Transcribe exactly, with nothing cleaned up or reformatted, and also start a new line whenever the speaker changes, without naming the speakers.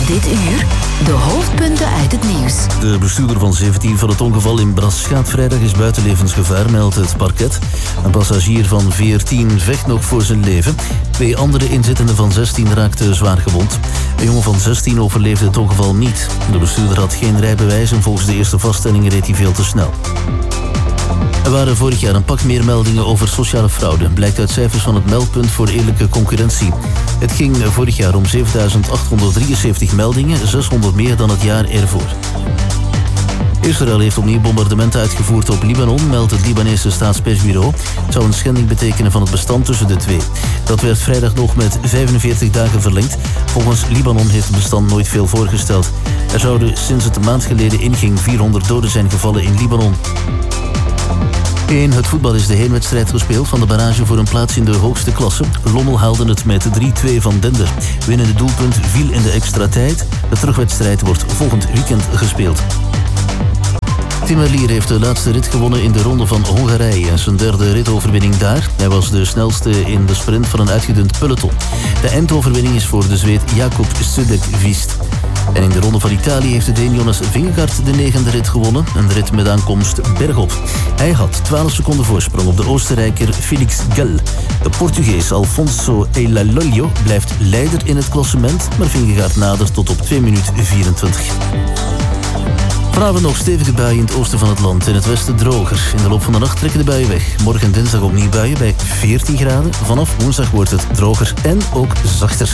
Dit uur de hoofdpunten uit het nieuws.
De bestuurder van zeventien van het ongeval in Braschaat vrijdag is buiten levensgevaar, meldt het parket. Een passagier van veertien vecht nog voor zijn leven. Twee andere inzittenden van zestien raakten zwaar gewond. Een jongen van zestien overleefde het ongeval niet. De bestuurder had geen rijbewijs en volgens de eerste vaststellingen reed hij veel te snel. Er waren vorig jaar een pak meer meldingen over sociale fraude, blijkt uit cijfers van het meldpunt voor eerlijke concurrentie. Het ging vorig jaar om zevenduizend achthonderddrieënzeventig meldingen, zeshonderd meer dan het jaar ervoor. Israël heeft opnieuw bombardementen uitgevoerd op Libanon, meldt het Libanese staatspersbureau. Het zou een schending betekenen van het bestand tussen de twee. Dat werd vrijdag nog met vijfenveertig dagen verlengd. Volgens Libanon heeft het bestand nooit veel voorgesteld. Er zouden sinds het een maand geleden inging vierhonderd doden zijn gevallen in Libanon. In het voetbal is de heenwedstrijd gespeeld van de barrage voor een plaats in de hoogste klasse. Lommel haalde het met drie twee van Dender. Winnende doelpunt viel in de extra tijd. De terugwedstrijd wordt volgend weekend gespeeld. Tim Merlier heeft de laatste rit gewonnen in de ronde van Hongarije. Zijn derde ritoverwinning daar. Hij was de snelste in de sprint van een uitgedund peloton. De eindoverwinning is voor de Zweed Jakob Sudek-Vist. En in de ronde van Italië heeft de Deen Jonas Vingegaard de negende rit gewonnen. Een rit met aankomst bergop. Hij had twaalf seconden voorsprong op de Oostenrijker Felix Gall. De Portugees Alfonso Elalolio blijft leider in het klassement, maar Vingegaard nadert tot op twee minuten vierentwintig. Vanavond nog stevige buien in het oosten van het land. In het westen droger. In de loop van de nacht trekken de buien weg. Morgen en dinsdag opnieuw buien bij veertien graden. Vanaf woensdag wordt het droger en ook zachter.